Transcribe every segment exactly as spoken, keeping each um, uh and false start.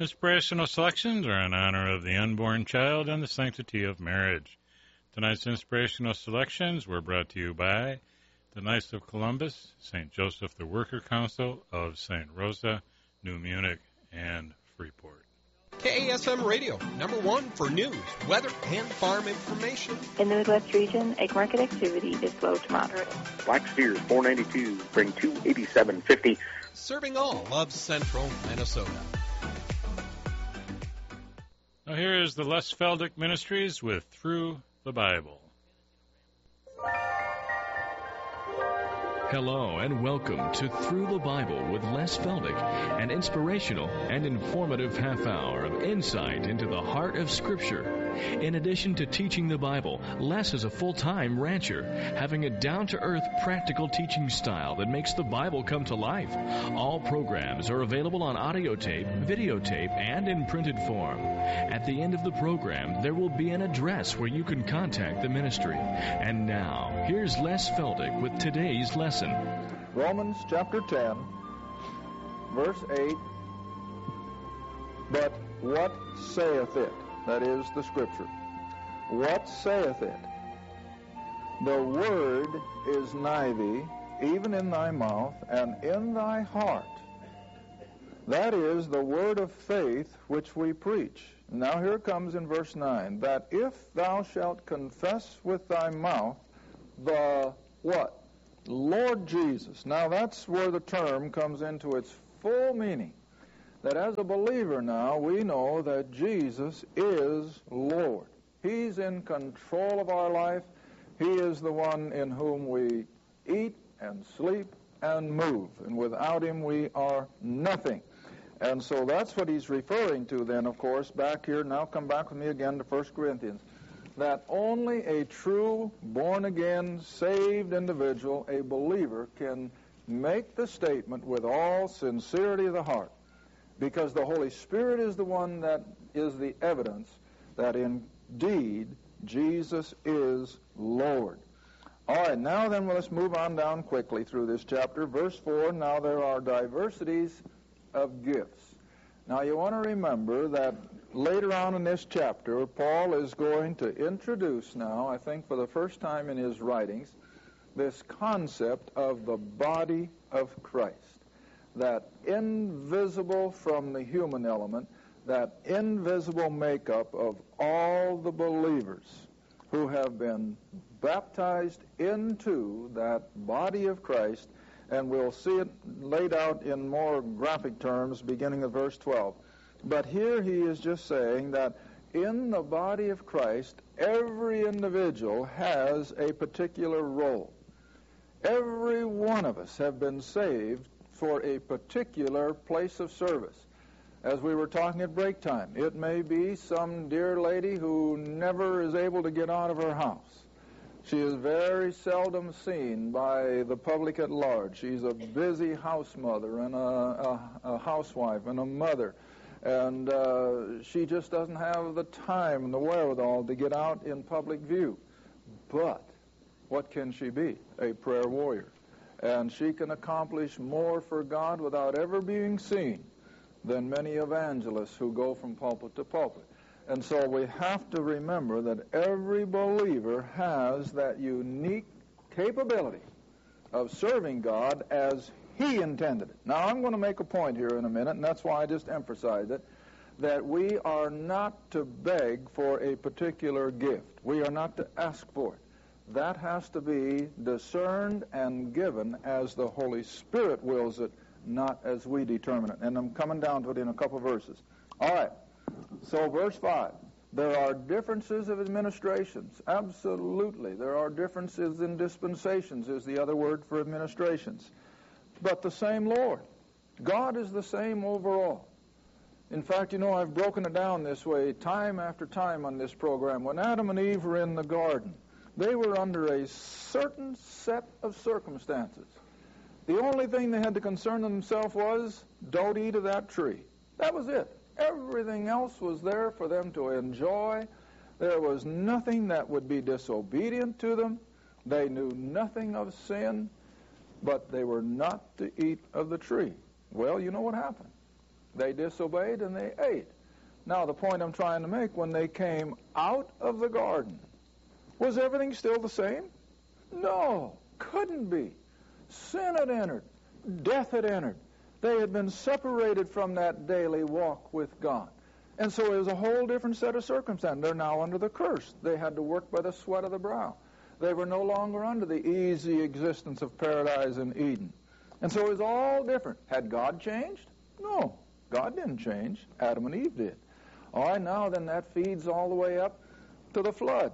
Inspirational selections are in honor of the unborn child and the sanctity of marriage. Tonight's inspirational selections were brought to you by the Knights of Columbus, Saint Joseph the Worker Council of Saint Rosa, New Munich, and Freeport. K A S M Radio, number one for news, weather, and farm information. In the Midwest region, egg market activity is low to moderate. Black Steers four ninety-two, bring two eighty-seven fifty. Serving all of central Minnesota. Now here is the Les Feldick Ministries with Through the Bible. Hello and welcome to Through the Bible with Les Feldick, an inspirational and informative half hour of insight into the heart of Scripture. In addition to teaching the Bible, Les is a full-time rancher, having a down-to-earth, practical teaching style that makes the Bible come to life. All programs are available on audio tape, videotape, and in printed form. At the end of the program, there will be an address where you can contact the ministry. And now, here's Les Feldick with today's lesson. Romans chapter ten, verse eight. But what saith it? That is the Scripture. What saith it? The word is nigh thee, even in thy mouth and in thy heart. That is the word of faith which we preach. Now here it comes in verse nine, that if thou shalt confess with thy mouth the what? Lord Jesus. Now that's where the term comes into its full meaning. That as a believer now, we know that Jesus is Lord. He's in control of our life. He is the one in whom we eat and sleep and move. And without him, we are nothing. And so that's what he's referring to then, of course, back here. Now come back with me again to First Corinthians. That only a true, born-again, saved individual, a believer, can make the statement with all sincerity of the heart. Because the Holy Spirit is the one that is the evidence that indeed Jesus is Lord. All right, now then let's move on down quickly through this chapter. Verse four, now there are diversities of gifts. Now you want to remember that later on in this chapter, Paul is going to introduce now, I think for the first time in his writings, this concept of the body of Christ. That invisible from the human element, that invisible makeup of all the believers who have been baptized into that body of Christ, and we'll see it laid out in more graphic terms beginning of verse twelve. But here he is just saying that in the body of Christ, every individual has a particular role. Every one of us have been saved for a particular place of service. As we were talking at break time, it may be some dear lady who never is able to get out of her house. She is very seldom seen by the public at large. She's a busy house mother and a, a, a housewife and a mother, and uh, she just doesn't have the time and the wherewithal to get out in public view. But what can she be? A prayer warrior. And she can accomplish more for God without ever being seen than many evangelists who go from pulpit to pulpit. And so we have to remember that every believer has that unique capability of serving God as He intended it. Now, I'm going to make a point here in a minute, and that's why I just emphasize it, that we are not to beg for a particular gift. We are not to ask for it. That has to be discerned and given as the Holy Spirit wills it, not as we determine it. And I'm coming down to it in a couple verses. All right. So verse five. There are differences of administrations. Absolutely. There are differences in dispensations is the other word for administrations. But the same Lord. God is the same overall. In fact, you know, I've broken it down this way time after time on this program. When Adam and Eve were in the garden, they were under a certain set of circumstances. The only thing they had to concern themselves was, don't eat of that tree. That was it. Everything else was there for them to enjoy. There was nothing that would be disobedient to them. They knew nothing of sin, but they were not to eat of the tree. Well, you know what happened. They disobeyed and they ate. Now, the point I'm trying to make, when they came out of the garden, was everything still the same? No, couldn't be. Sin had entered. Death had entered. They had been separated from that daily walk with God. And so it was a whole different set of circumstances. They're now under the curse. They had to work by the sweat of the brow. They were no longer under the easy existence of paradise in Eden. And so it was all different. Had God changed? No, God didn't change. Adam and Eve did. All right, now then that feeds all the way up to the flood.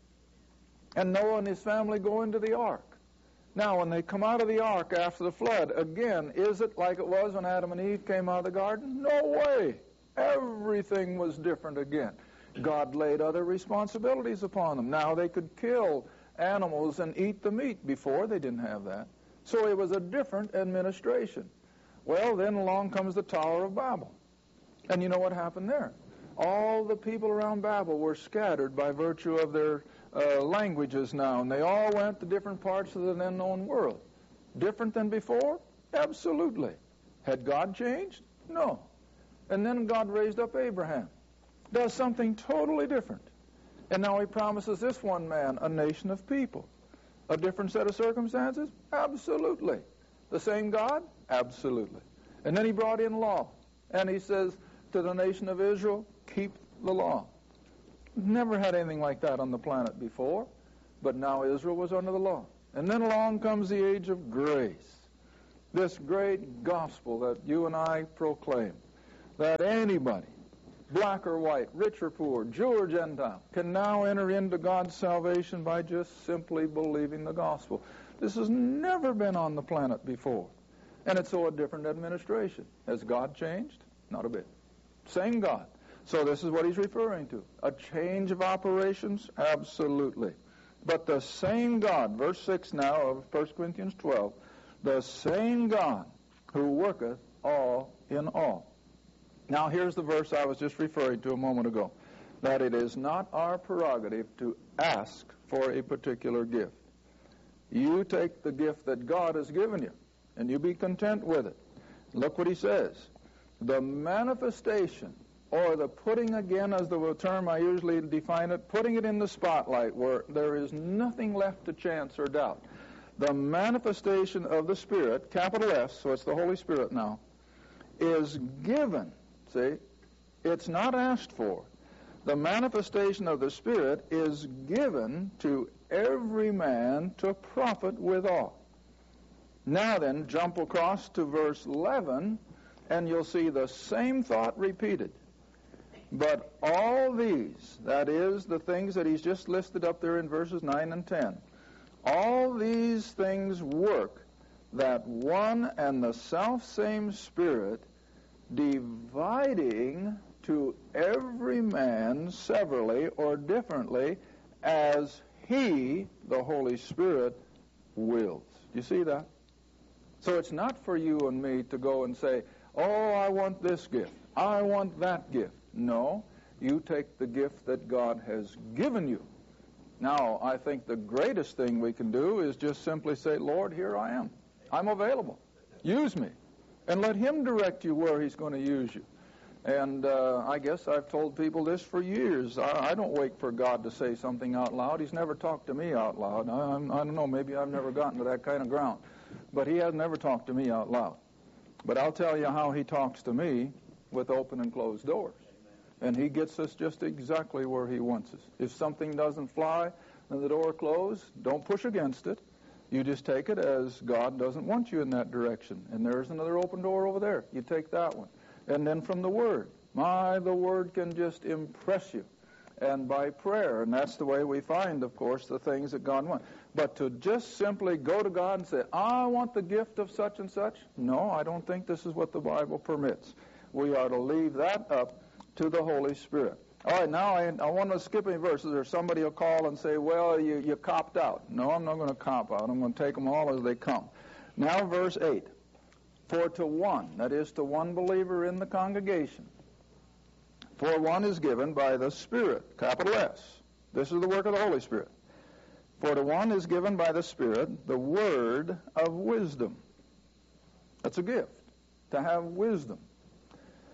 And Noah and his family go into the ark. Now, when they come out of the ark after the flood, again, is it like it was when Adam and Eve came out of the garden? No way. Everything was different again. God laid other responsibilities upon them. Now they could kill animals and eat the meat. Before, they didn't have that. So it was a different administration. Well, then along comes the Tower of Babel. And you know what happened there? All the people around Babel were scattered by virtue of their uh, languages now, and they all went to different parts of the then known world. Different than before? Absolutely. Had God changed? No. And then God raised up Abraham. Does something totally different. And now he promises this one man a nation of people. A different set of circumstances? Absolutely. The same God? Absolutely. And then he brought in law. And he says to the nation of Israel, keep the law. Never had anything like that on the planet before. But now Israel was under the law. And then along comes the age of grace. This great gospel that you and I proclaim. That anybody, black or white, rich or poor, Jew or Gentile, can now enter into God's salvation by just simply believing the gospel. This has never been on the planet before. And it's so a different administration. Has God changed? Not a bit. Same God. So this is what he's referring to. A change of operations? Absolutely. But the same God, verse six now of First Corinthians twelve, the same God who worketh all in all. Now here's the verse I was just referring to a moment ago, that it is not our prerogative to ask for a particular gift. You take the gift that God has given you, and you be content with it. Look what he says. The manifestation, or the putting again, as the term I usually define it, putting it in the spotlight where there is nothing left to chance or doubt. The manifestation of the Spirit, capital S, so it's the Holy Spirit now, is given. See, it's not asked for. The manifestation of the Spirit is given to every man to profit withal. Now then, jump across to verse eleven, and you'll see the same thought repeated. But all these, that is, the things that he's just listed up there in verses nine and ten, all these things work that one and the self-same Spirit, dividing to every man severally or differently as he, the Holy Spirit, wills. You see that? So it's not for you and me to go and say, oh, I want this gift, I want that gift. No, you take the gift that God has given you. Now, I think the greatest thing we can do is just simply say, Lord, here I am. I'm available. Use me. And let him direct you where he's going to use you. And uh, I guess I've told people this for years. I, I don't wait for God to say something out loud. He's never talked to me out loud. I, I'm, I don't know, maybe I've never gotten to that kind of ground. But he has never talked to me out loud. But I'll tell you how he talks to me with open and closed doors. And he gets us just exactly where he wants us. If something doesn't fly and the door closed, don't push against it. You just take it as God doesn't want you in that direction. And there's another open door over there. You take that one. And then from the Word. My, the Word can just impress you. And by prayer. And that's the way we find, of course, the things that God wants. But to just simply go to God and say, I want the gift of such and such. No, I don't think this is what the Bible permits. We are to leave that up to the Holy Spirit. All right, now I, I want to skip any verses, or somebody will call and say, well, you, you copped out. No, I'm not going to cop out. I'm going to take them all as they come. Now, verse eight. For to one, that is to one believer in the congregation, for one is given by the Spirit, capital S. This is the work of the Holy Spirit. For to one is given by the Spirit the word of wisdom. That's a gift, to have wisdom.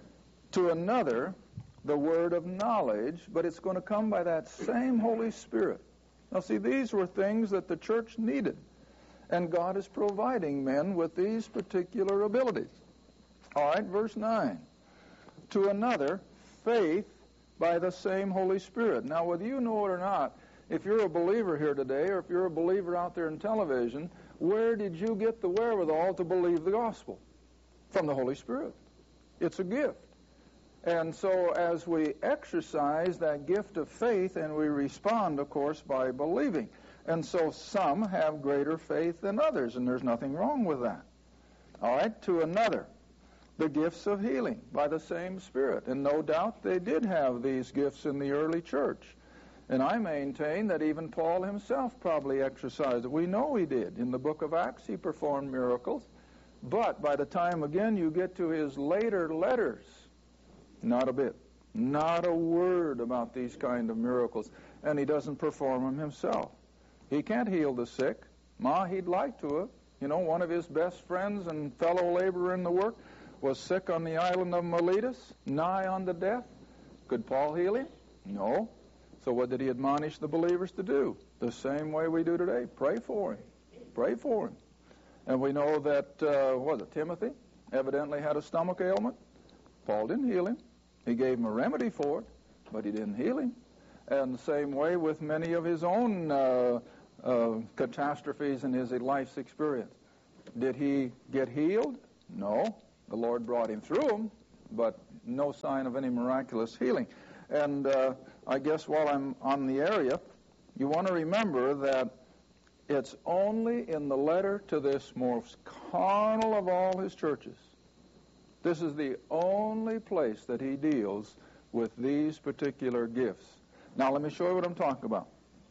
To another, the word of knowledge, but it's going to come by that same Holy Spirit. Now see, these were things that the church needed, and God is providing men with these particular abilities. All right, verse nine. To another, faith by the same Holy Spirit. Now, whether you know it or not, if you're a believer here today, or if you're a believer out there in television, where did you get the wherewithal to believe the gospel? From the Holy Spirit. It's a gift. And so as we exercise that gift of faith, and we respond, of course, by believing. And so some have greater faith than others, and there's nothing wrong with that. All right, to another, the gifts of healing by the same Spirit. And no doubt they did have these gifts in the early church. And I maintain that even Paul himself probably exercised it. We know he did. In the book of Acts, he performed miracles. But by the time, again, you get to his later letters, not a bit. Not a word about these kind of miracles. And he doesn't perform them himself. He can't heal the sick. Ma, he'd like to have. You know, one of his best friends and fellow laborer in the work was sick on the island of Miletus, nigh unto death. Could Paul heal him? No. So what did he admonish the believers to do? The same way we do today. Pray for him. Pray for him. And we know that, uh, what was it, Timothy evidently had a stomach ailment. Paul didn't heal him. He gave him a remedy for it, but he didn't heal him. And the same way with many of his own uh, uh, catastrophes in his life's experience. Did he get healed? No. The Lord brought him through them, but no sign of any miraculous healing. And uh, I guess while I'm on the area, you want to remember that it's only in the letter to this most carnal of all his churches. This is the only place that he deals with these particular gifts. Now, let me show you what I'm talking about.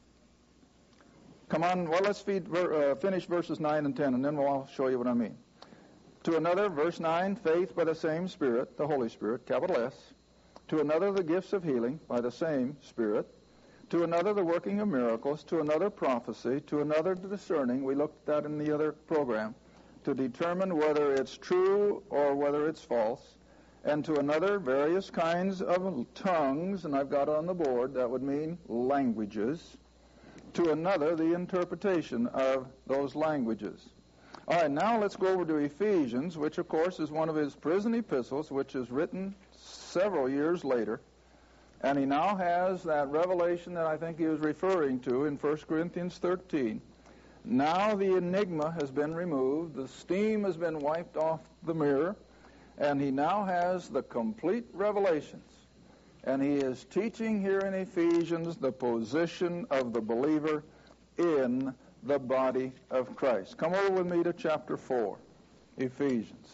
Come on, well, let's feed, uh, finish verses nine and ten, and then we'll show you what I mean. To another, verse nine, faith by the same Spirit, the Holy Spirit, capital S. To another, the gifts of healing by the same Spirit. To another, the working of miracles. To another, prophecy. To another, the discerning. We looked at that in the other program. To determine whether it's true or whether it's false. And to another, various kinds of tongues, and I've got it on the board, that would mean languages. To another, the interpretation of those languages. All right, now let's go over to Ephesians, which, of course, is one of his prison epistles, which is written several years later. And he now has that revelation that I think he was referring to in First Corinthians thirteen. Now the enigma has been removed, the steam has been wiped off the mirror, and he now has the complete revelations. And he is teaching here in Ephesians the position of the believer in the body of Christ. Come over with me to chapter four, Ephesians.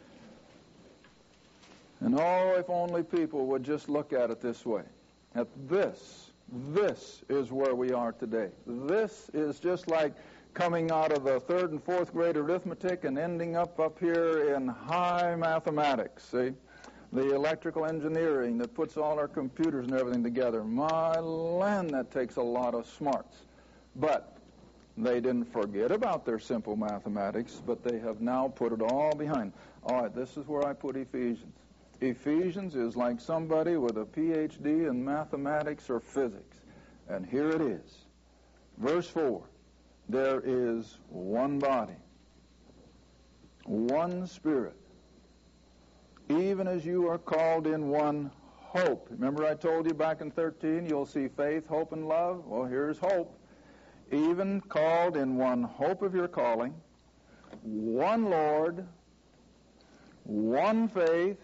And oh, if only people would just look at it this way. At this, this is where we are today. This is just like coming out of the third and fourth grade arithmetic and ending up up here in high mathematics, see? The electrical engineering that puts all our computers and everything together. My land, that takes a lot of smarts. But they didn't forget about their simple mathematics, but they have now put it all behind. All right, this is where I put Ephesians. Ephesians is like somebody with a P H D in mathematics or physics. And here it is. Verse four. There is one body, one Spirit, even as you are called in one hope. Remember I told you back in thirteen, you'll see faith, hope, and love? Well, here's hope. Even called in one hope of your calling, one Lord, one faith,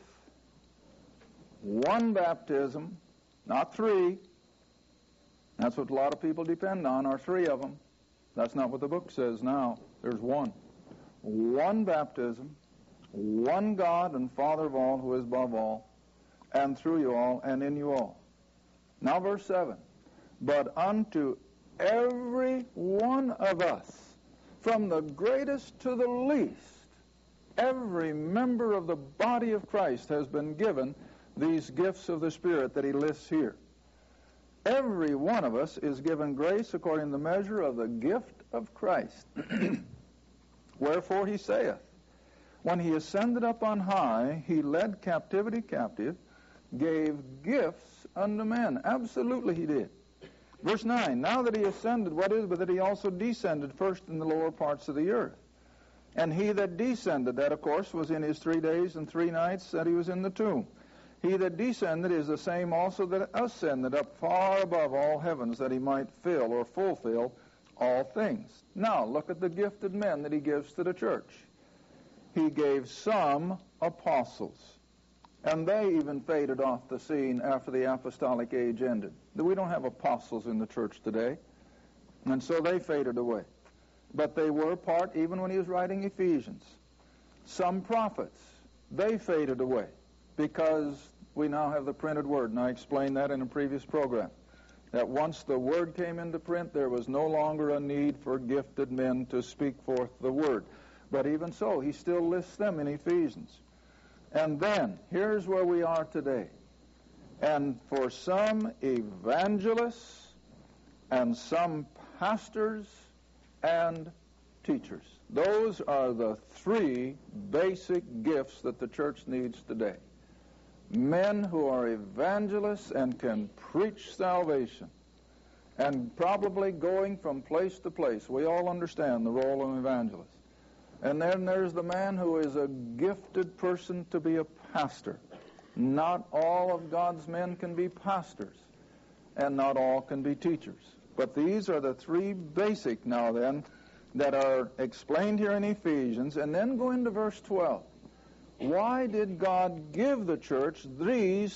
one baptism, not three. That's what a lot of people depend on, are three of them. That's not what the book says now. There's one. One baptism, one God and Father of all, who is above all, and through you all, and in you all. Now verse seven. But unto every one of us, from the greatest to the least, every member of the body of Christ has been given these gifts of the Spirit that he lists here. Every one of us is given grace according to the measure of the gift of Christ. Wherefore he saith, when he ascended up on high, he led captivity captive, gave gifts unto men. Absolutely he did. Verse nine, now that he ascended, what is it but that he also descended first in the lower parts of the earth? And he that descended, that of course was in his three days and three nights that he was in the tomb. He that descended is the same also that ascended up far above all heavens, that he might fill or fulfill all things. Now, look at the gifted men that he gives to the church. He gave some apostles, and they even faded off the scene after the apostolic age ended. We don't have apostles in the church today, and so they faded away. But they were part even when he was writing Ephesians. Some prophets, they faded away because we now have the printed word, and I explained that in a previous program, that once the word came into print, there was no longer a need for gifted men to speak forth the word. But even so, he still lists them in Ephesians. And then, here's where we are today. And for some evangelists and some pastors and teachers. Those are the three basic gifts that the church needs today. Men who are evangelists and can preach salvation, and probably going from place to place. We all understand the role of an evangelist. And then there's the man who is a gifted person to be a pastor. Not all of God's men can be pastors, and not all can be teachers. But these are the three basic, now then, that are explained here in Ephesians. And then go into verse twelve. Why did God give the church these